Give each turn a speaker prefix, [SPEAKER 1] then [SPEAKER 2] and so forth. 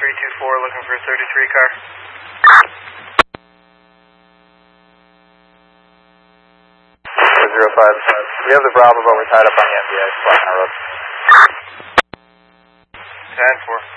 [SPEAKER 1] 324 looking for a 33 car.
[SPEAKER 2] 405. We have the Bravo, but we're tied up on the MBA. Flat road.
[SPEAKER 1] 10-4.